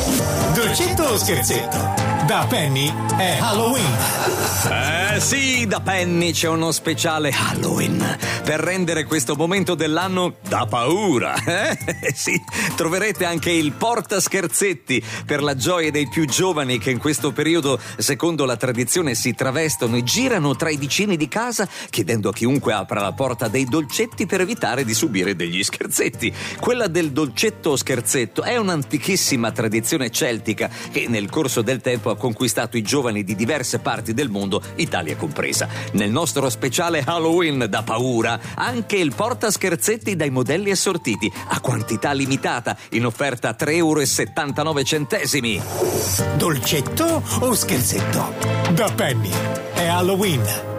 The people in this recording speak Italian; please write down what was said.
Dolcetto o scherzetto? Da Penny è Halloween. Sì, da Penny c'è uno speciale Halloween per rendere questo momento dell'anno da paura. Sì, troverete anche il portascherzetti per la gioia dei più giovani che in questo periodo, secondo la tradizione, si travestono e girano tra i vicini di casa chiedendo a chiunque apra la porta dei dolcetti per evitare di subire degli scherzetti. Quella del dolcetto o scherzetto è un'antichissima tradizione celtica che nel corso del tempo ha conquistato i giovani di diverse parti del mondo, Italia compresa. Nel nostro speciale Halloween da paura, anche il portascherzetti dai modelli assortiti, a quantità limitata, in offerta a €3,79. Dolcetto o scherzetto? Da Penny è Halloween.